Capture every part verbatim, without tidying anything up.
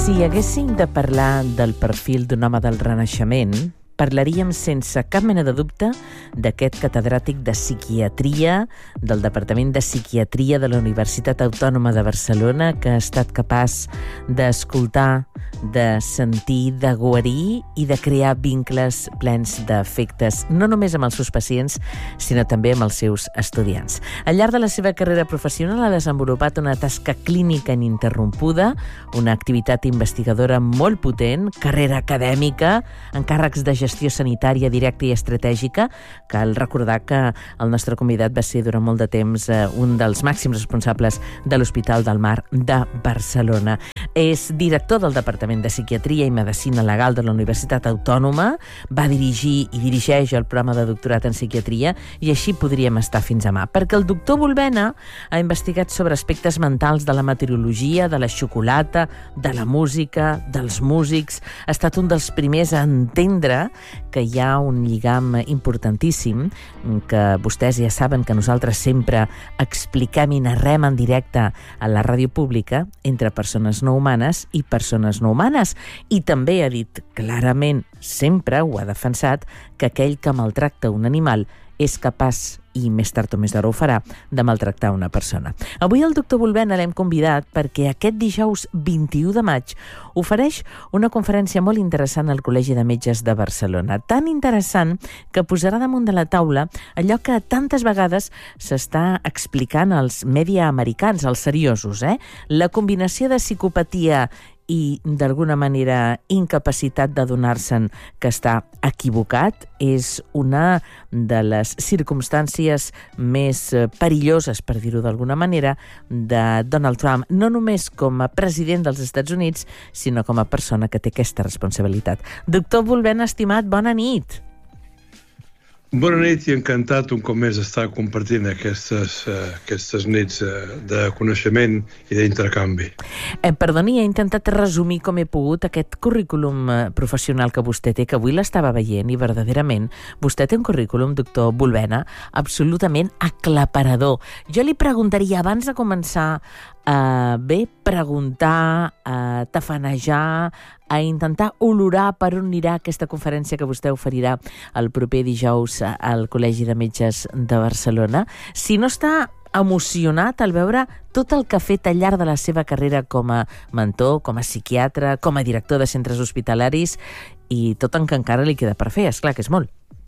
Si haguéssim de parlar del perfil d'un home del Renaixement, parlaríem sense cap mena de dubte d'aquest catedràtic de psiquiatria del Departament de Psiquiatria de la Universitat Autònoma de Barcelona, que ha estat capaç d'escoltar, de sentir, de guarir i de crear vincles plens d'efectes, no només amb els seus pacients, sinó també amb els seus estudiants. Al llarg de la seva carrera professional ha desenvolupat una tasca clínica ininterrompuda, una activitat investigadora molt potent, carrera acadèmica, encàrrecs de gestió sanitària directa i estratègica. Cal recordar que el nostre convidat va ser durant molt de temps un dels màxims responsables de l'Hospital del Mar de Barcelona. És director del Departament de Psiquiatria i Medicina Legal de la Universitat Autònoma, va dirigir i dirigeix el programa de doctorat en psiquiatria i així podríem estar fins demà, perquè el doctor Bulbena ha investigat sobre aspectes mentals de la meteorologia, de la xocolata, de la música, dels músics. Ha estat un dels primers a entendre que hi ha un lligam importantíssim, que vostès ja saben que nosaltres sempre expliquem i narrem en directe a la ràdio pública, entre persones no humanes i persones no humanes. I també ha dit clarament, sempre ho ha defensat, que aquell que maltracta un animal és capaç, i més tard o més d'hora ho farà, de maltractar una persona. Avui el doctor Bulbena l'hem convidat perquè aquest dijous vint-i-u de maig ofereix una conferència molt interessant al Col·legi de Metges de Barcelona. Tan interessant que posarà damunt de la taula allò que tantes vegades s'està explicant als mèdia americans, als seriosos, eh? La combinació de psicopatia i, d'alguna manera, incapacitat d'adonar-se'n que està equivocat és una de les circumstàncies més perilloses, per dir-ho d'alguna manera, de Donald Trump, no només com a president dels Estats Units, sinó com a persona que té aquesta responsabilitat. Doctor Bulbena, estimat, bona nit. Bona nit i encantat un cop més d'estar compartint aquestes, uh, aquestes nits uh, de coneixement i d'intercanvi. Eh, perdoni, he intentat resumir com he pogut aquest currículum eh, professional que vostè té, que avui l'estava veient i verdaderament vostè té un currículum, doctor Bulbena, absolutament aclaparador. Jo li preguntaria, abans de començar a bé preguntar, a tafanejar, a intentar olorar per on anirà aquesta conferència que vostè oferirà el proper dijous al Col·legi de Metges de Barcelona, si no està emocionat al veure tot el que ha fet al llarg de la seva carrera com a mentor, com a psiquiatre, com a director de centres hospitalaris i tot en que encara li queda per fer, esclar que és molt.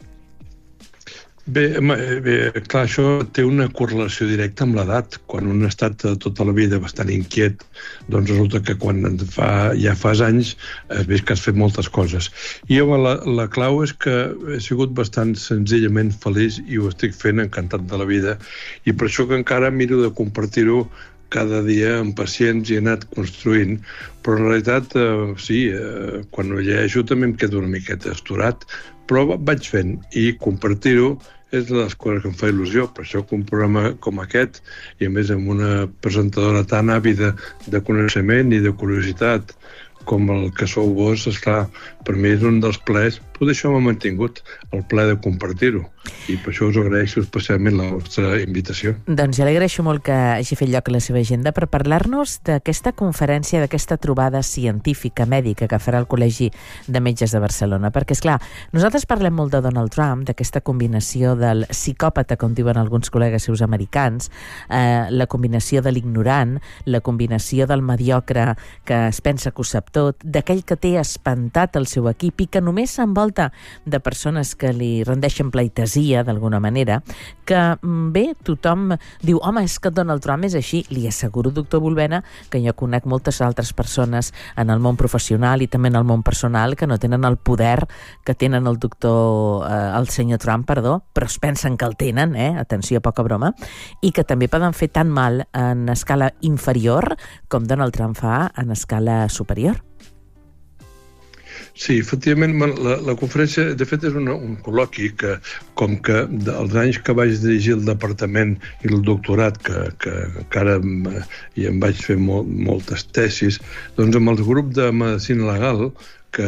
Bé, bé, clar, això té una correlació directa amb l'edat. Quan un ha estat tota la vida bastant inquiet, doncs resulta que quan fa, ja fas anys has vist que has fet moltes coses. I home, la, la clau és que he sigut bastant senzillament feliç i ho estic fent encantat de la vida i per això que encara miro de compartir-ho cada dia amb pacients i he anat construint, però en realitat eh, sí, eh, quan ho llegeixo també em quedo una miqueta asturat, però vaig fent i compartir-ho és una de les coses que em fa il·lusió. Per això que un programa com aquest, i a més amb una presentadora tan àvida de coneixement i de curiositat com el que sou vos, esclar, per mi és un dels plaers, però això m'ha mantingut el plaer de compartir-ho. I per això us agraeixo especialment la vostra invitació. Doncs jo li agraeixo molt que hagi fet lloc a la seva agenda per parlar-nos d'aquesta conferència, d'aquesta trobada científica, mèdica que farà el Col·legi de Metges de Barcelona. Perquè, esclar, nosaltres parlem molt de Donald Trump, d'aquesta combinació del psicòpata, com diuen alguns col·legues seus americans, eh, la combinació de l'ignorant, la combinació del mediocre que es pensa que ho sap tot, d'aquell que té espantat el seu equip i que només s'envolta de persones que li rendeixen pleitesia, d'alguna manera, que bé, tothom diu, home, és que Donald Trump és així. Li asseguro, doctor Bulbena, que jo conec moltes altres persones en el món professional i també en el món personal que no tenen el poder que tenen el doctor, eh, el senyor Trump, perdó, però es pensen que el tenen, eh? Atenció, poca broma, i que també poden fer tan mal en escala inferior com Donald Trump fa en escala superior. Sí, efectivament, la, la conferència, de fet, és una, un col·loqui que, com que els anys que vaig dirigir el departament i el doctorat, que, que encara em, i em vaig fer molt, moltes tesis, doncs amb el grup de Medicina Legal, que,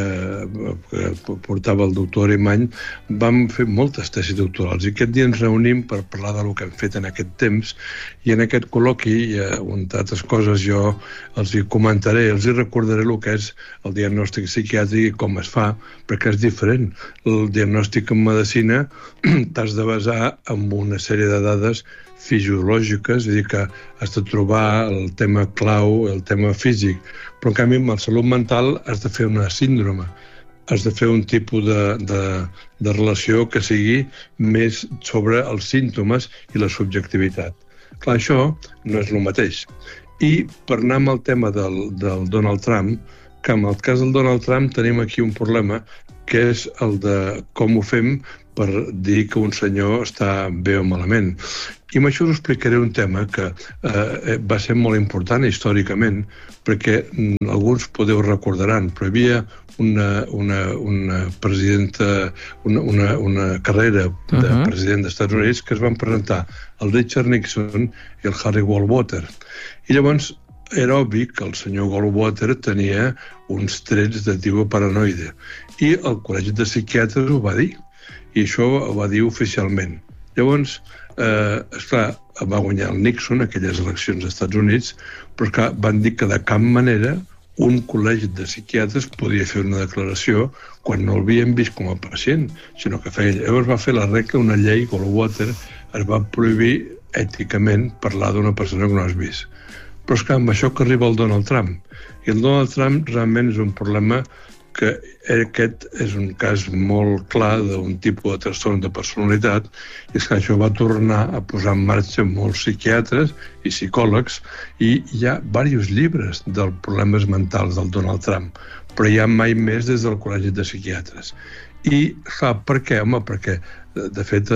que portava el doctor Arimany, vam fer moltes tesis doctorals i aquest dia ens reunim per parlar del que hem fet en aquest temps i en aquest col·loqui, i, entre altres coses, jo els hi comentaré, els hi recordaré el que és el diagnòstic psiquiàtric i com es fa, perquè és diferent. El diagnòstic en medicina t'has de basar en una sèrie de dades fisiològiques, és a dir, que has de trobar el tema clau, el tema físic, però en canvi amb la salut mental has de fer una síndrome, has de fer un tipus de, de, de relació que sigui més sobre els símptomes i la subjectivitat. Clar, això no és el mateix. I per anar amb el tema del, del Donald Trump, que en el cas del Donald Trump tenim aquí un problema, que és el de com ho fem per dir que un senyor està bé o malament. I amb això us explicaré un tema que eh, va ser molt important històricament, perquè alguns podeu recordaran, però hi havia una, una, una presidenta, una, una, una carrera de uh-huh. president dels Estats Units que es van presentar el Richard Nixon i el Harry Goldwater. I llavors era obvi que el senyor Goldwater tenia uns trets de tipus paranoide i el Col·legi de Psiquiatres ho va dir, i això ho va dir oficialment. Llavors, eh, esclar, va guanyar el Nixon aquelles eleccions als Estats Units, però que van dir que de cap manera un col·legi de psiquiatres podia fer una declaració quan no l'havien vist com a pacient, sinó que feia. Llavors va fer la regla, una llei, Goldwater, es va prohibir èticament parlar d'una persona que no has vist. Però és que amb això que arriba el Donald Trump. I el Donald Trump realment és un problema que aquest és un cas molt clar d'un tipus de trastorn de personalitat, i és que això va tornar a posar en marxa molts psiquiatres i psicòlegs, i hi ha diversos llibres dels problemes mentals del Donald Trump, però hi ha mai més des del Col·legi de Psiquiatres. I, clar, per què? Home, perquè, de fet,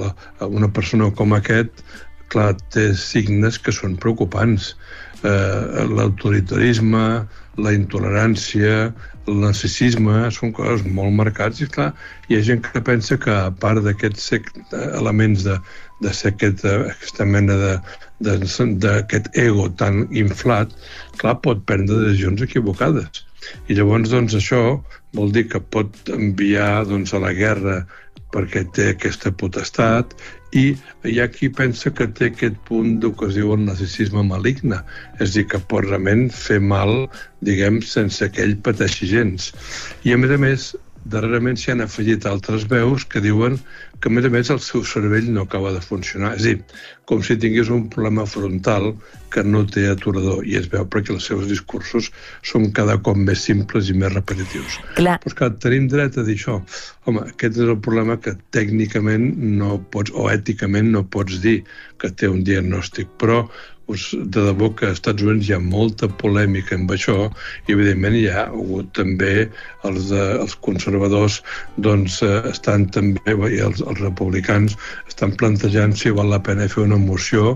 una persona com aquest, clar, té signes que són preocupants. Eh, l'autoritarisme, la intolerància, el narcisisme, són coses molt marcats i, clar, hi ha gent que pensa que, a part d'aquests elements de, de ser aquest, aquesta mena de, de, d'aquest ego tan inflat, clar, pot prendre decisions equivocades. I llavors, doncs, això vol dir que pot enviar, doncs, a la guerra perquè té aquesta potestat, i hi ha qui pensa que té aquest punt del que es diu el narcisisme maligne, és a dir, que pot realment fer mal, diguem, sense que ell pateixi gens. I a més a més, darrerament s'hi han afegit altres veus que diuen que a més a més el seu cervell no acaba de funcionar. És a dir, com si tingués un problema frontal que no té aturador, i es veu perquè els seus discursos són cada cop més simples i més repetitius. Clar. Però és que tenim dret a dir això. Home, aquest és el problema que tècnicament no pots, o èticament no pots dir que té un diagnòstic, però de debò que als Estats Units hi ha molta polèmica amb això, i evidentment hi ha hagut també els, eh, els conservadors, doncs eh, estan també, i els, els republicans estan plantejant si val la pena fer una moció,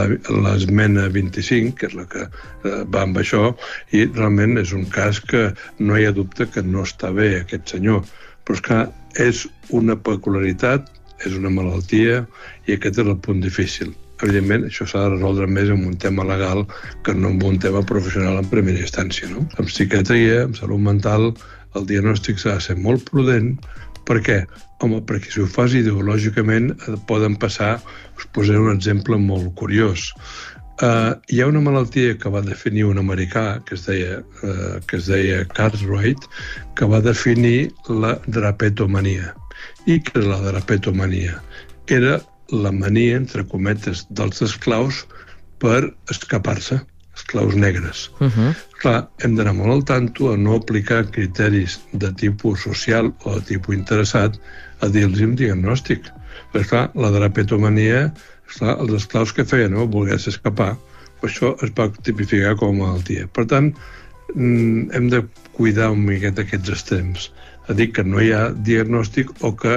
l'esmena vint-i-cinc, que és la que eh, va amb això, i realment és un cas que no hi ha dubte que no està bé aquest senyor, però és que és una peculiaritat, és una malaltia, i aquest és el punt difícil. Evidentment, això s'ha de resoldre més en un tema legal que no en un tema professional en primera instància, no? En psiquiatria, en salut mental, el diagnòstic s'ha de ser molt prudent. Per què? Home, perquè si ho fas ideològicament poden passar, us posaré un exemple molt curiós. Uh, hi ha una malaltia que va definir un americà, que es deia, uh, que es deia Cartwright, que va definir la drapetomania. I què és la drapetomania? Era la mania, entre cometes, dels esclaus per escapar-se, esclaus negres. Uh-huh. Clar, hem d'anar molt al tanto a no aplicar criteris de tipus social o de tipus interessat a dir-los un diagnòstic. Però, clar, la drapetomania, clar, els esclaus que feien, no? Volgués escapar, això es va tipificar com a malaltia. Per tant, hem de cuidar una miqueta aquests extrems, a dir que no hi ha diagnòstic o que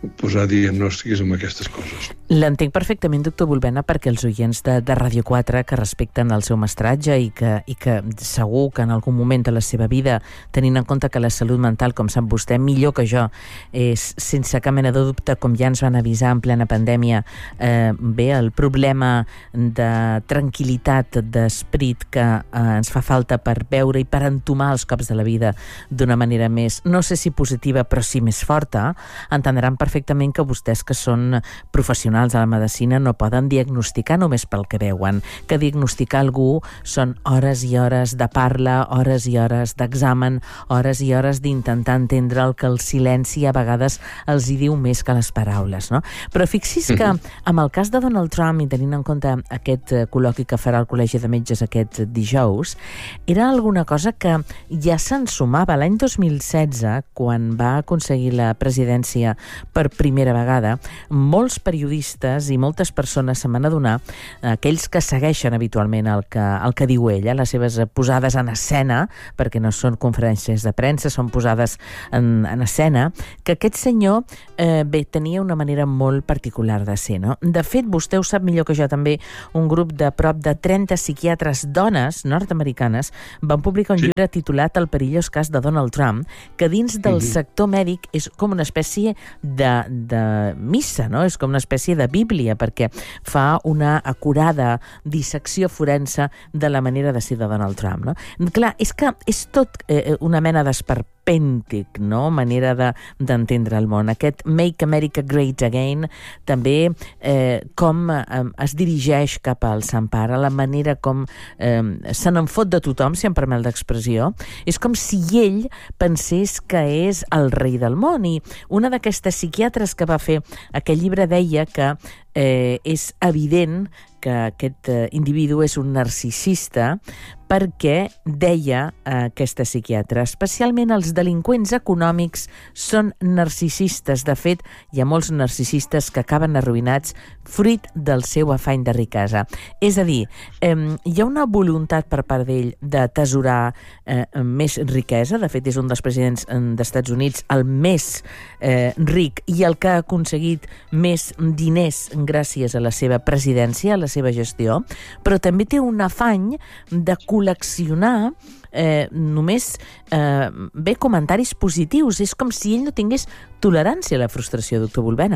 posar diagnòstics amb aquestes coses. L'entenc perfectament, doctor Bulbena, perquè els oients de, de Ràdio quatre que respecten el seu mestratge i que, i que segur que en algun moment de la seva vida, tenint en compte que la salut mental, com sap vostè, millor que jo, és sense cap mena de dubte, com ja ens van avisar en plena pandèmia, eh, bé, el problema de tranquil·litat d'esperit que eh, ens fa falta per veure i per entomar els cops de la vida d'una manera més, no sé si positiva, però sí més forta, entendran perfectament que vostès, que són professionals de la medicina, no poden diagnosticar només pel que veuen, que diagnosticar algú són hores i hores de parla, hores i hores d'examen, hores i hores d'intentar entendre el que el silenci a vegades els hi diu més que les paraules, no? Però fixi's que amb el cas de Donald Trump, i tenint en compte aquest col·loqui que farà el Col·legi de Metges aquest dijous, era alguna cosa que ja s'ensumava. L'any dos mil setze, quan va aconseguir la presidència per primera vegada, molts periodistes i moltes persones se van adonar, aquells que segueixen habitualment el que, el que diu ella, les seves posades en escena, perquè no són conferències de premsa, són posades en, en escena, que aquest senyor eh, bé, tenia una manera molt particular de ser, no? De fet, vostè ho sap millor que jo també, un grup de prop de trenta psiquiatres dones nord-americanes van publicar un sí. llibre titulat El perillós cas de Donald Trump, que dins del uh-huh. sector mèdic és com una espècie de, de missa, no? És com una espècie de bíblia, perquè fa una acurada dissecció forense de la manera de ser de Donald Trump, no? Clar, és que és tot eh, una mena d'esperpèntic, no? Manera de, d'entendre el món. Aquest Make America Great Again, també eh, com eh, es dirigeix cap al Sant Pare, la manera com eh, se n'en fot de tothom, si em permet l'expressió, és com si ell pensés que és el rei del món. I una d'aquestes psiquiatres que va fer aquest llibre deia que eh, és evident que aquest eh, individu és un narcisista, perquè deia eh, aquesta psiquiatra, especialment els delinqüents econòmics són narcisistes. De fet, hi ha molts narcisistes que acaben arruïnats fruit del seu afany de riquesa. És a dir, eh, hi ha una voluntat per part d'ell d'atesorar eh, més riquesa. De fet, és un dels presidents dels Estats Units el més eh, ric i el que ha aconseguit més diners gràcies a la seva presidència, a la seva gestió, però també té un afany de col·leccionar eh, només eh, bé, comentaris positius. És com si ell no tingués tolerància a la frustració, doctor Bulbena.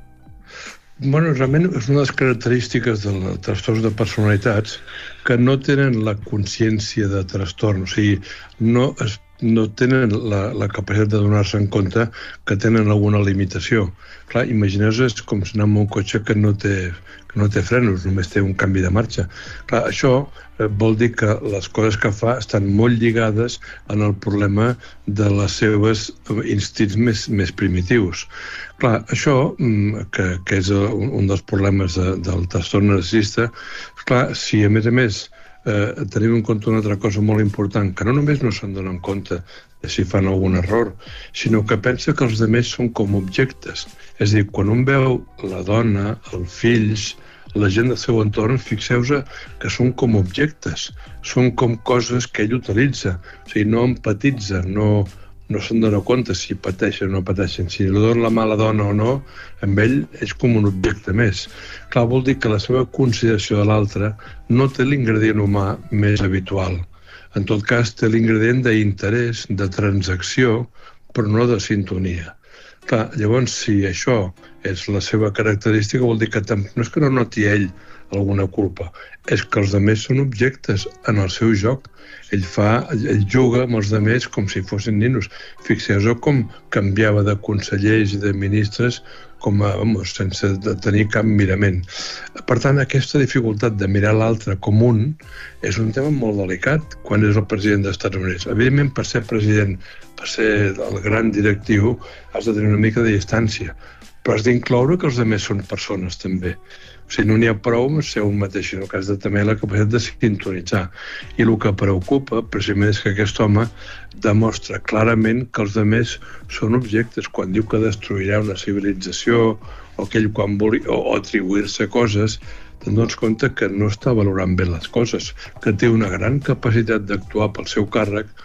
Bueno, realment és una de les característiques dels trastorns de personalitats que no tenen la consciència de trastorn, o sigui, no es no tenen la, la capacitat de donar-se en compte que tenen alguna limitació. Clar, imagineu-vos, és com si anar amb un cotxe que no té, que no té frenos, només té un canvi de marxa. Clar, això eh, vol dir que les coses que fa estan molt lligades en el problema de les seves instints més, més primitius. Clar, això, que, que és un, un dels problemes de, del trastorn narcisista, clar, si a més a més Eh, tenim en compte una altra cosa molt important, que no només no se'n donen compte de si fan algun error, sinó que pensa que els altres són com objectes. És a dir, quan un veu la dona, els fills, la gent del seu entorn, fixeu-vos que són com objectes, són com coses que ell utilitza, o sigui, no empatitza, no, no se'n dona compte si pateixen o no pateixen, si li donen la mala dona o no, amb ell és com un objecte més. Clar, vol dir que la seva consideració de l'altre no té l'ingredient humà més habitual. En tot cas, té l'ingredient d'interès, de transacció, però no de sintonia. Clar, llavors, si això és la seva característica, vol dir que no és que no noti ell alguna culpa, és que els altres són objectes en el seu joc. Ell fa, ell juga amb els altres com si fossin ninos. Fixeu-vos com canviava de consellers i de ministres com a, vamos, sense tenir cap mirament. Per tant, aquesta dificultat de mirar l'altre com un és un tema molt delicat quan és el president dels Estats Units. Evidentment, per ser president, per ser el gran directiu, has de tenir una mica de distància, però has d'incloure que els altres són persones també. O sigui, no n'hi ha prou amb ser un mateix, sinó que has de tenir la capacitat de sintonitzar. I el que preocupa, precisament, és que aquest home demostra clarament que els altres són objectes. Quan diu que destruirà una civilització o que ell quan vol o, o atribuir-se coses, te'n dones compte que no està valorant bé les coses, que té una gran capacitat d'actuar pel seu càrrec,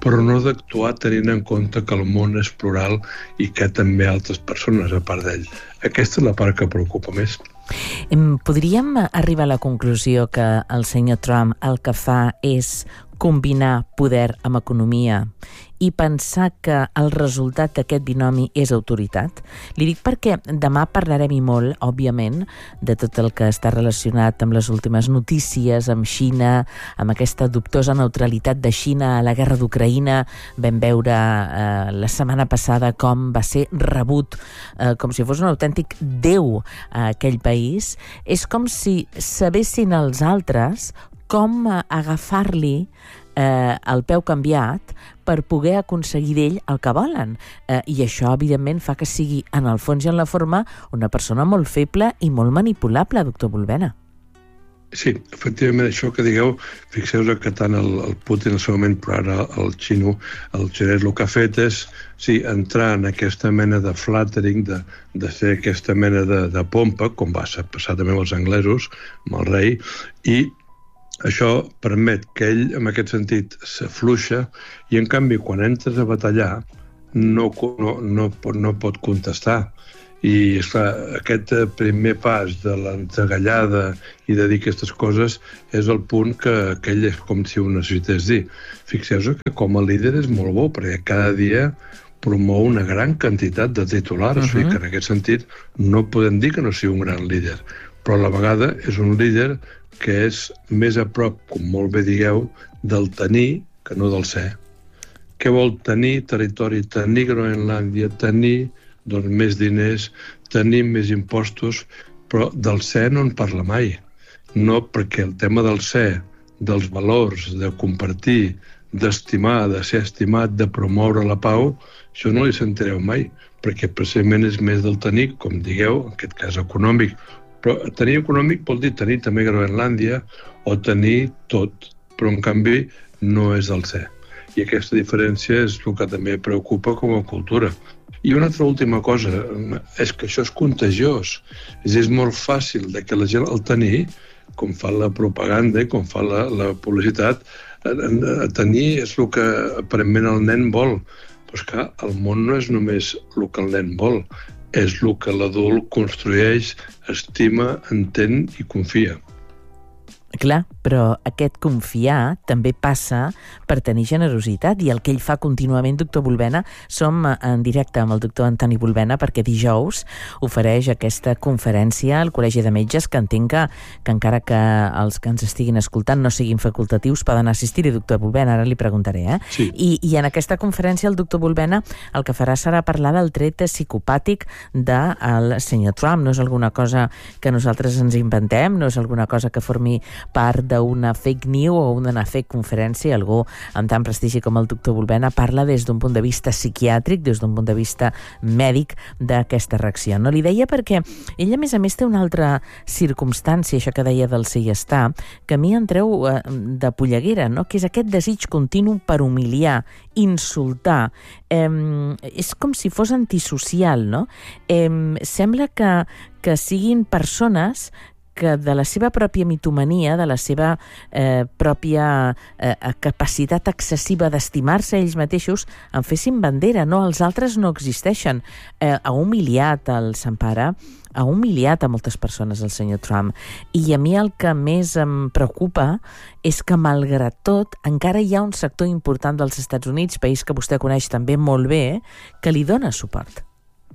però no d'actuar tenint en compte que el món és plural i que també altres persones a part d'ell. Aquesta és la part que preocupa més. Podríem arribar a la conclusió que el senyor Trump el que fa és combinar poder amb economia i pensar que el resultat d'aquest binomi és autoritat? Li dic perquè demà parlarem i molt, òbviament, de tot el que està relacionat amb les últimes notícies, amb Xina, amb aquesta dubtosa neutralitat de Xina a la guerra d'Ucraïna. Vam veure eh, la setmana passada com va ser rebut eh, com si fos un autèntic déu a aquell país. És com si sabessin els altres com agafar-li eh, el peu canviat per poder aconseguir d'ell el que volen. Eh, I això, evidentment, fa que sigui, en el fons i en la forma, una persona molt feble i molt manipulable, doctor Bulbena. Sí, efectivament, això que digueu, fixeu-vos que tant el, el Putin en el seu moment, però ara el xino, el xinès, el que ha fet és sí, entrar en aquesta mena de flattering, de, de fer aquesta mena de, de pompa, com va passar també amb els anglesos, amb el rei, i això permet que ell, en aquest sentit, s'afluixa i, en canvi, quan entres a batallar, no, no, no, pot, no pot contestar. I, esclar, aquest primer pas de l'entregallada i de dir aquestes coses és el punt que, que ell és com si ho necessités dir. Fixeu-vos que com a líder és molt bo, perquè cada dia promou una gran quantitat de titulars. Uh-huh. O sigui que en aquest sentit no podem dir que no sigui un gran líder, però a la vegada és un líder que és més a prop, com molt bé digueu, del tenir que no del ser. Què vol tenir territori? Tenir Groenlàndia, tenir doncs, més diners, tenir més impostos, però del ser no en parla mai. No, perquè el tema del ser, dels valors, de compartir, d'estimar, de ser estimat, de promoure la pau, això no li sentireu mai, perquè precisament és més del tenir, com digueu, en aquest cas econòmic. Però tenir econòmic vol dir tenir també Groenlàndia o tenir tot, però en canvi no és el ser. I aquesta diferència és el que també preocupa com a cultura. I una altra última cosa, és que això és contagiós. És, és molt fàcil de que la gent el tenir, com fa la propaganda, com fa la, la publicitat, tenir és el que aparentment el nen vol. Però és que el món no és només el que el nen vol, és el que l'adult construeix, estima, entén i confia. Clar, però aquest confiar també passa per tenir generositat, i el que ell fa contínuament, doctor Bulbena. Som en directe amb el doctor Antoni Bulbena perquè dijous ofereix aquesta conferència al Col·legi de Metges, que entenc que, que encara que els que ens estiguin escoltant no siguin facultatius poden assistir-hi, doctor Bulbena, ara li preguntaré. Eh? Sí. I, I en aquesta conferència el doctor Bulbena el que farà serà parlar del tret psicopàtic del senyor Trump. No és alguna cosa que nosaltres ens inventem, no és alguna cosa que formi part d'una fake news o una fake conferència. Algú amb tant prestigi com el doctor Bulbena parla des d'un punt de vista psiquiàtric, des d'un punt de vista mèdic d'aquesta reacció. No li deia perquè ell, a més a més, té una altra circumstància, això que deia del ser i estar, que a mi em treu eh, de polleguera, no? Que és aquest desig continu per humiliar, insultar. Eh, és com si fos antisocial, no? Eh, sembla que, que siguin persones que de la seva pròpia mitomania, de la seva eh, pròpia eh, capacitat excessiva d'estimar-se ells mateixos, en fessin bandera. No, els altres no existeixen. Eh, ha humiliat el Sant Pare, ha humiliat a moltes persones el senyor Trump. I a mi el que més em preocupa és que, malgrat tot, encara hi ha un sector important dels Estats Units, país que vostè coneix també molt bé, que li dona suport.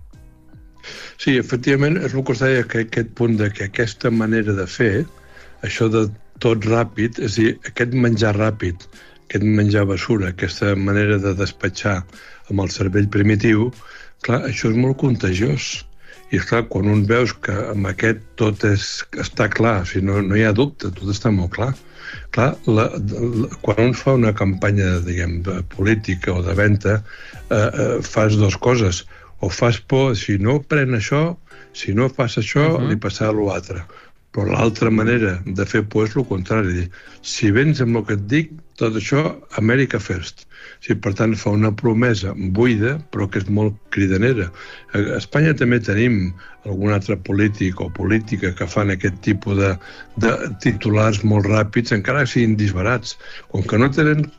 Sí, efectivament, és el que us deia, que aquest punt de que aquesta manera de fer, això de tot ràpid, és a dir, aquest menjar ràpid, aquest menjar basura, aquesta manera de despatxar amb el cervell primitiu, clar, això és molt contagiós. I, clar, quan un veus que amb aquest tot és, està clar, o sigui, no, no hi ha dubte, tot està molt clar. Clar, la, la, quan un fa una campanya, diguem, política o de venda, eh, eh, fas dues coses. O fas por, si no pren això, si no fas això, uh-huh. li passarà l'altre. Però l'altra manera de fer por és el contrari. Si vens amb el que et dic, tot això, America first. O sigui, per tant, fa una promesa buida, però que és molt cridanera. A Espanya també tenim algun altre polític o política que fan aquest tipus de, de titulars molt ràpids, encara que siguin disbarats. Com que no tenen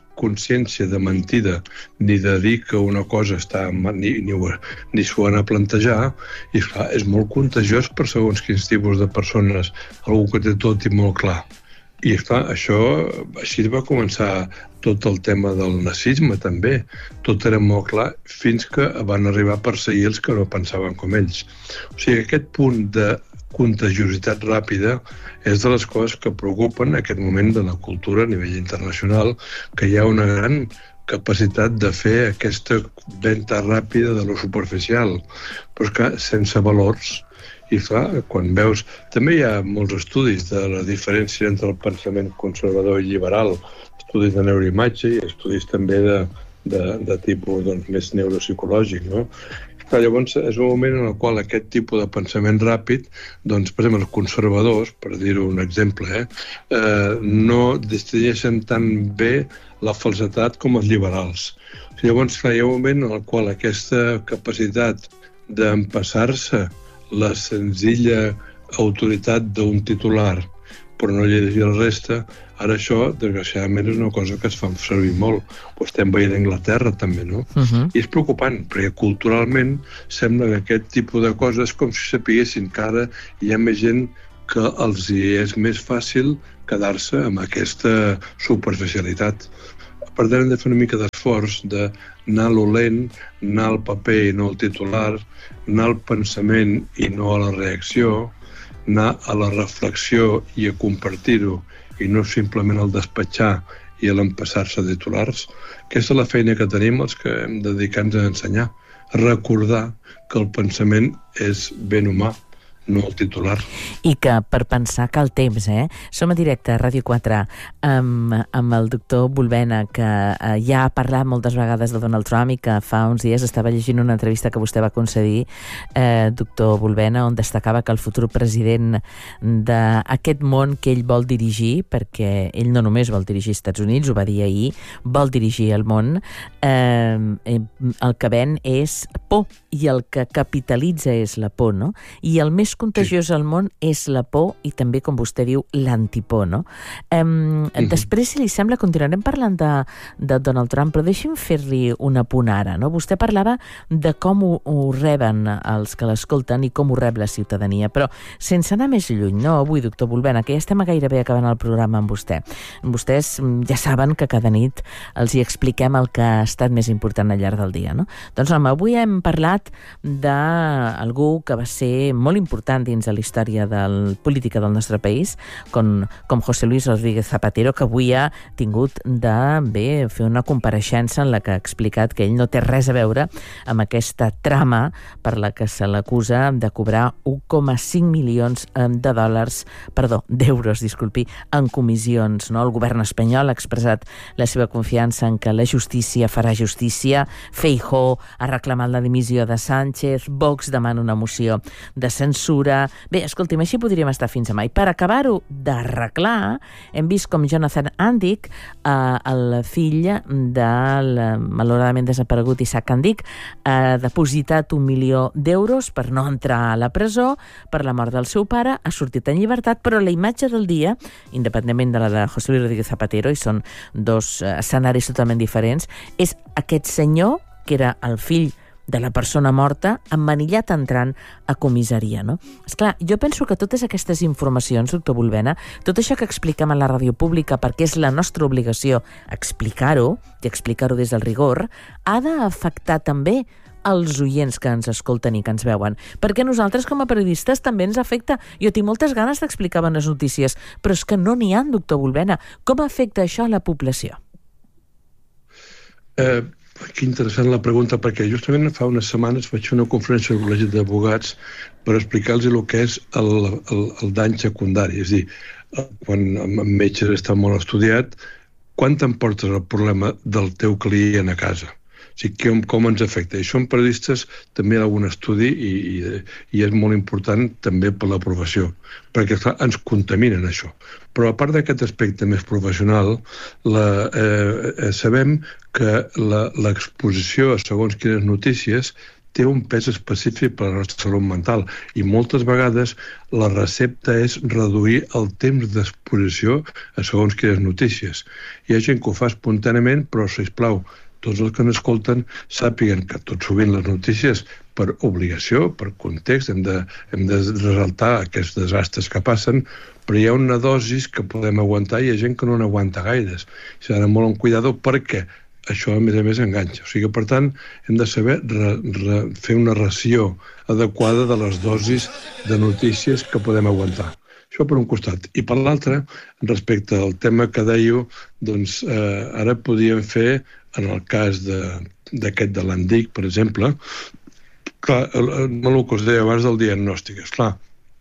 consciència de mentida ni de dir que una cosa està ni, ni, ni s'ho han a plantejar, i esclar, és molt contagiós per segons quins tipus de persones, algú que té tot i molt clar. I esclar, això així va començar tot el tema del nazisme també, tot era molt clar fins que van arribar a perseguir els que no pensaven com ells. O sigui, aquest punt de contagiositat ràpida és de les coses que preocupen en aquest moment de la cultura a nivell internacional, que hi ha una gran capacitat de fer aquesta venta ràpida de lo superficial, però és que sense valors. I clar, quan veus... També hi ha molts estudis de la diferència entre el pensament conservador i liberal, estudis de neuroimatge i estudis també de, de, de tipus doncs, més neuropsicològic, no? Clar, llavors és un moment en el qual aquest tipus de pensament ràpid, doncs, per exemple, els conservadors, per dir-ho un exemple, eh, eh, no distingeixen tan bé la falsedat com els liberals. Llavors, clar, hi ha un moment en el qual aquesta capacitat d'empassar-se la senzilla autoritat d'un titular però no llegir la resta, ara això, desgraciadament, és una cosa que es fa servir molt. Ho estem veient a Anglaterra, també, no? Uh-huh. I és preocupant, perquè culturalment sembla que aquest tipus de coses com si sapiguessin que ara hi ha més gent que els hi és més fàcil quedar-se amb aquesta superficialitat. Per tant, hem de fer una mica d'esforç d'anar a lo lent, anar al paper i no al titular, anar al pensament i no a la reacció, anar a la reflexió i a compartir-ho i no simplement al despatxar i a l'empassar-se de titulars. Aquesta és la feina que tenim els que hem de dedicar-nos a ensenyar, a recordar que el pensament és ben humà, no el titular. I que per pensar cal temps, eh? Som a directe a Ràdio quatre amb, amb el doctor Bulbena, que eh, ja ha parlat moltes vegades de Donald Trump i que fa uns dies estava llegint una entrevista que vostè va concedir, eh, doctor Bulbena, on destacava que el futur president d'aquest món que ell vol dirigir, perquè ell no només vol dirigir als Estats Units, ho va dir ahir, vol dirigir el món, eh, el que ven és por, i el que capitalitza és la por, no? I el més contagiós al món és la por i també, com vostè diu, l'antipor, no? Um, mm-hmm. Després, si li sembla, continuarem parlant de, de Donald Trump, però deixi'm fer-li un apunt ara, no? Vostè parlava de com ho, ho reben els que l'escolten i com ho rep la ciutadania, però sense anar més lluny, no? Avui, doctor Bulbena, que ja estem gairebé acabant el programa amb vostè. Vostès ja saben que cada nit els hi expliquem el que ha estat més important al llarg del dia, no? Doncs, home, avui hem parlat d'algú que va ser molt important dins de la història del política del nostre país, com, com José Luis Rodríguez Zapatero, que avui ha tingut de bé fer una compareixença en la que ha explicat que ell no té res a veure amb aquesta trama per la que se l'acusa de cobrar un coma cinc milions de dòlars, perdó, d'euros, disculpi, en comissions, no? El govern espanyol ha expressat la seva confiança en que la justícia farà justícia, Feijóo ha reclamat la dimissió de Sánchez, Vox demana una moció de censura. Bé, escolti'm, així podríem estar fins a mai. Per acabar-ho d'arreglar, hem vist com Jonathan Andic, eh, el fill del malauradament desaparegut Isaac Andic, ha depositat un milió d'euros per no entrar a la presó per la mort del seu pare, ha sortit en llibertat, però la imatge del dia, independentment de la de José Luis Rodríguez Zapatero, i són dos escenaris totalment diferents, és aquest senyor, que era el fill de la persona morta, emmanillat entrant a comissaria, no? Esclar, jo penso que totes aquestes informacions, doctor Bulbena, tot això que expliquem a la ràdio pública, perquè és la nostra obligació explicar-ho, i explicar-ho des del rigor, ha d'afectar també els oients que ens escolten i que ens veuen, perquè nosaltres com a periodistes també ens afecta. Jo tinc moltes ganes d'explicar bones notícies, però és que no n'hi ha, doctor Bulbena. Com afecta això a la població? Eh... Que interessant la pregunta, perquè justament fa unes setmanes vaig fer una conferència al Col·legi d'Advocats per explicar-los el que és el, el, el dany secundari. És a dir, quan amb metges està molt estudiat, quan t'emportes el problema del teu client a casa? O sigui, com, com ens afecta? I són periodistes, també hi ha algun estudi i, i, i és molt important també per la professió, perquè clar, ens contaminen això. Però a part d'aquest aspecte més professional, la, eh, sabem que l'exposició a segons quines notícies té un pes específic per a la nostra salut mental i moltes vegades la recepta és reduir el temps d'exposició a segons quines notícies. Hi ha gent que ho fa espontàniament, però, sisplau, tots els que n'escolten sàpiguen que tot sovint les notícies, per obligació, per context, hem de, hem de resaltar aquests desastres que passen, però hi ha una dosis que podem aguantar i hi ha gent que no n'aguanta gaires. S'ha d'anar molt amb cuidado perquè això, a més a més, enganxa. O sigui, per tant, hem de saber re, re, fer una ració adequada de les dosis de notícies que podem aguantar. Això per un costat. I per l'altre, respecte al tema que dèieu, doncs eh, ara podíem fer, en el cas d'aquest de, de l'Andic, per exemple, clar, el, el, el que us deia abans del diagnòstic, esclar,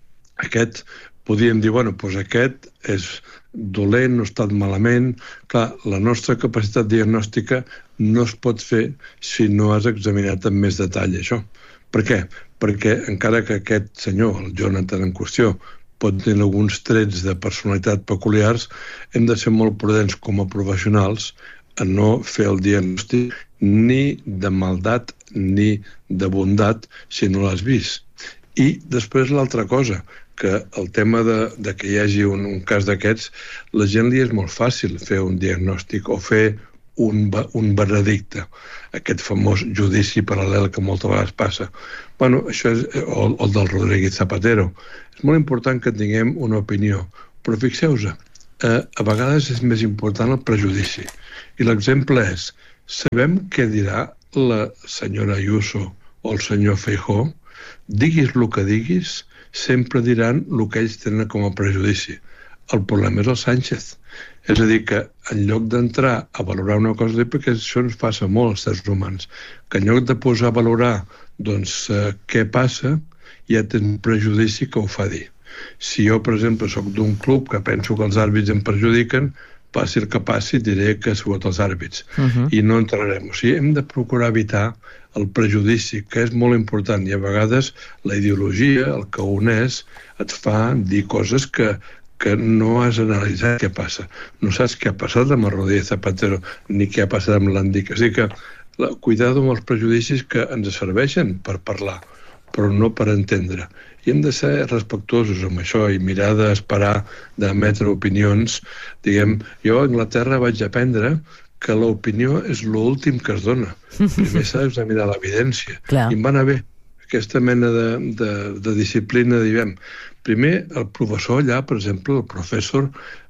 aquest podíem dir, bueno, doncs aquest és dolent, no ha estat malament. Clar, la nostra capacitat diagnòstica no es pot fer si no has examinat amb més detall això. Per què? Perquè encara que aquest senyor, el Jonathan en qüestió, pot tenir alguns trets de personalitat peculiars, hem de ser molt prudents com a professionals a no fer el diagnòstic ni de maldat ni de bondat si no l'has vist. I després l'altra cosa, que el tema de, de que hi hagi un, un cas d'aquests, la gent li és molt fàcil fer un diagnòstic o fer un, un veredicte, aquest famós judici paral·lel que moltes vegades passa. Bueno, això és o, o el del Rodríguez Zapatero. És molt important que tinguem una opinió, però fixeu-vos, eh, a vegades és més important el prejudici. I l'exemple és, sabem què dirà la senyora Ayuso o el senyor Feijóo? Diguis el que diguis, sempre diran el que ells tenen com a prejudici. El problema és el Sánchez. És a dir, que en lloc d'entrar a valorar una cosa, perquè això ens passa molt als éssers humans, que en lloc de posar a valorar doncs, eh, què passa, ja tens un prejudici que ho fa dir. Si jo, per exemple, sóc d'un club que penso que els àrbits em perjudiquen, passi el que passi, diré que ha sigut els àrbits. Uh-huh. I no entrarem. O sigui, hem de procurar evitar el prejudici, que és molt important. I a vegades la ideologia, el que uneix, et fa dir coses que, que no has analitzat què passa. No saps què ha passat amb el Rodríguez Zapatero, ni què ha passat amb l'Andic. És a dir que, la, cuidado amb els prejudicis que ens serveixen per parlar, però no per entendre. I hem de ser respectuosos amb això i mirar d'esperar d'emetre opinions. Diguem, jo a Anglaterra vaig aprendre que l'opinió és l'últim que es dona. Primer s'ha d'examinar l'evidència. I em va anar bé aquesta mena de, de, de disciplina, diguem. Primer, el professor allà, per exemple, el professor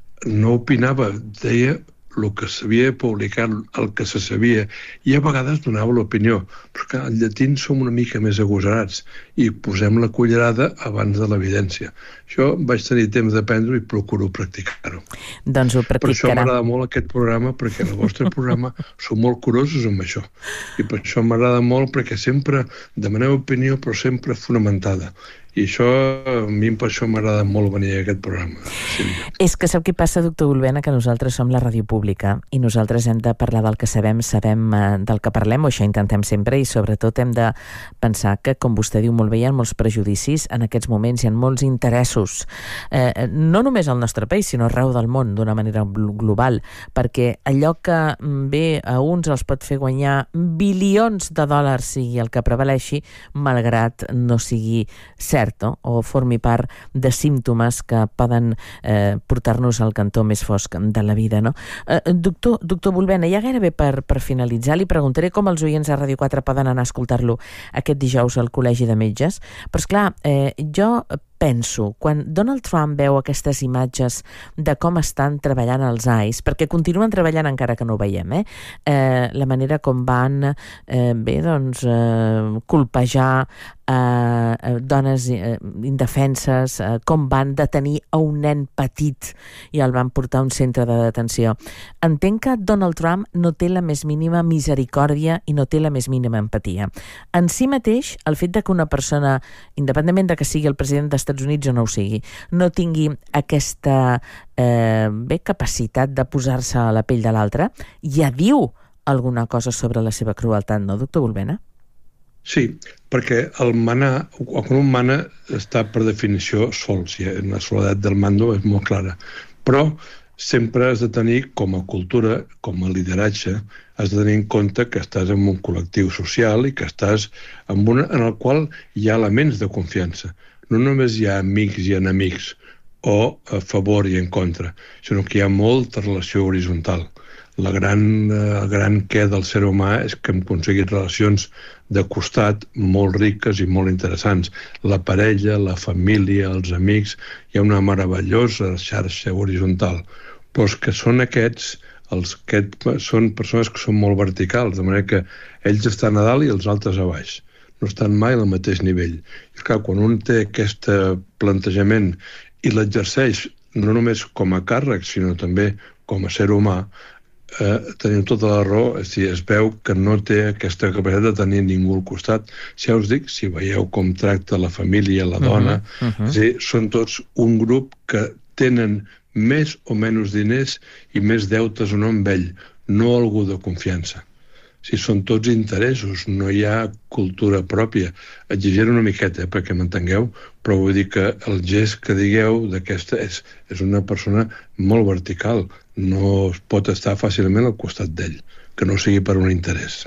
no opinava, deia el que s'havia publicat, el que se sabia, i a vegades donava l'opinió. Però que en llatins som una mica més agosarats i posem la cullerada abans de l'evidència. Això vaig tenir temps d'aprendre i procuro practicar-ho. Doncs ho practicarà. Per això m'agrada molt aquest programa, perquè el vostre programa sou molt curosos amb això. I per això m'agrada molt, perquè sempre demaneu opinió, però sempre fonamentada. I això, a mi per això m'agrada molt venir a aquest programa. Sílvia. És que sap què passa, doctor Bulbena, que nosaltres som la ràdio pública i nosaltres hem de parlar del que sabem, sabem del que parlem, o això intentem sempre, i sobretot hem de pensar que, com vostè diu molt bé, hi ha molts prejudicis en aquests moments, hi ha molts interessos, eh, no només al nostre país, sinó arreu del món, d'una manera global, perquè allò que bé a uns els pot fer guanyar bilions de dòlars sigui el que prevaleixi, malgrat no sigui cert, no? O formi part de símptomes que poden eh, portar-nos al cantó més fosc de la vida, no? Eh, doctor, doctor Bulbena, ja gairebé per, per finalitzar, li preguntaré com els oients a Ràdio quatre poden anar a escoltar-lo aquest dijous al Col·legi de Metges, però esclar, eh, jo penso, quan Donald Trump veu aquestes imatges de com estan treballant els A I S, perquè continuen treballant encara que no ho veiem, eh? Eh, la manera com van eh, bé, doncs, eh, colpejar eh, dones eh, indefenses, eh, com van detenir a un nen petit i el van portar a un centre de detenció. Entenc que Donald Trump no té la més mínima misericòrdia i no té la més mínima empatia. En si mateix, el fet de que una persona, independentment de que sigui el president dels Estats Units o no ho sigui, no tingui aquesta eh, bé, capacitat de posar-se a la pell de l'altre, ja diu alguna cosa sobre la seva crueltat, no, doctor Bulbena? Sí, perquè el manar, o quan un mana està per definició sol, si la soledat del mando és molt clara, però sempre has de tenir com a cultura, com a lideratge, has de tenir en compte que estàs en un col·lectiu social i que estàs en, una, en el qual hi ha elements de confiança. No només hi ha amics i enemics, o a favor i en contra, sinó que hi ha molta relació horitzontal. La gran, el gran què del ser humà és que hem aconseguit relacions de costat molt riques i molt interessants. La parella, la família, els amics, hi ha una meravellosa xarxa horitzontal. Però és que són aquests, els que són persones que són molt verticals, de manera que ells estan a dalt i els altres a baix. No estan mai al mateix nivell. I clar, quan un té aquest plantejament i l'exerceix no només com a càrrec, sinó també com a ser humà, Eh, tenim tota la raó, és dir, es veu que no té aquesta capacitat de tenir ningú al costat. Si ja us dic, si veieu com tracta la família, la dona, uh -huh, uh -huh. És dir, són tots un grup que tenen més o menys diners i més deutes o no amb ell, no algú de confiança. Si són tots interessos, no hi ha cultura pròpia. Exagero una miqueta, eh, perquè m'entengueu, però vull dir que el gest que digueu d'aquesta és, és una persona molt vertical. No es pot estar fàcilment al costat d'ell, que no sigui per un interès.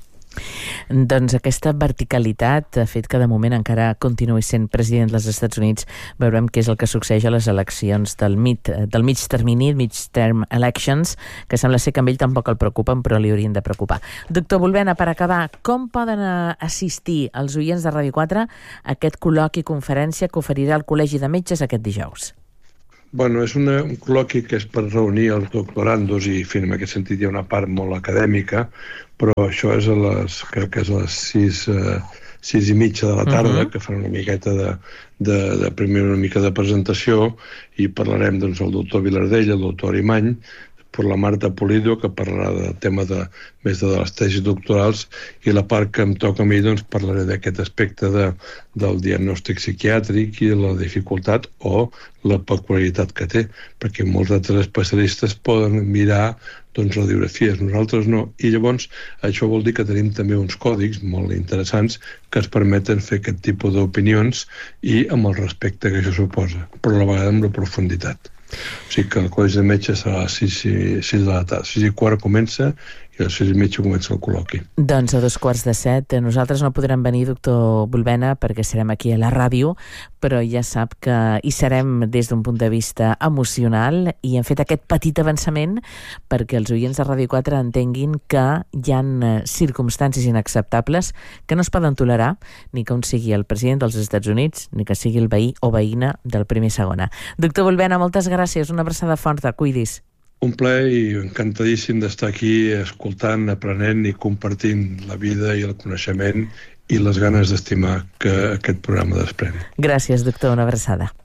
Doncs aquesta verticalitat ha fet que de moment encara continuï sent president dels Estats Units. Veurem què és el que succeeix a les eleccions del mig, del mig termini, mid-term elections, que sembla ser que amb ell tampoc el preocupen, però li haurien de preocupar. Doctor Bulbena, per acabar, com poden assistir els oients de Ràdio quatre a aquest col·loqui i conferència que oferirà el Col·legi de Metges aquest dijous? Bueno, és una, un col·loqui que és per reunir els doctorandos i, en fi, en aquest sentit hi ha una part molt acadèmica, però això és a les, crec que és a les sis, uh, sis i mitja de la tarda, uh-huh. que fan una miqueta de, de, de primer una mica de presentació i parlarem doncs el doctor Vilardell, el doctor Arimany, per la Marta Polido, que parlarà del tema de, més de les tesis doctorals, i la part que em toca a mi doncs, parlaré d'aquest aspecte de, del diagnòstic psiquiàtric i de la dificultat o la peculiaritat que té, perquè molts altres especialistes poden mirar doncs, radiografies, nosaltres no. I llavors això vol dir que tenim també uns còdics molt interessants que ens permeten fer aquest tipus d'opinions i amb el respecte que això suposa, però a la vegada amb la profunditat. O sigui que el Col·legi de Metges serà a les sis de la tarda. sis i quart comença i a les sis i mitja comença el col·loqui. Doncs a dos quarts de set. Nosaltres no podrem venir, doctor Bulbena, perquè serem aquí a la ràdio, però ja sap que hi serem des d'un punt de vista emocional i hem fet aquest petit avançament perquè els oients de Ràdio quatre entenguin que hi ha circumstàncies inacceptables que no es poden tolerar, ni que un sigui el president dels Estats Units, ni que sigui el veí o veïna del primer segona. Doctor Bulbena, moltes gràcies. Una abraçada forta. Cuidis. Un plaer i encantadíssim d'estar aquí escoltant, aprenent i compartint la vida i el coneixement i les ganes d'estimar que aquest programa desprèn. Gràcies, doctor. Una abraçada.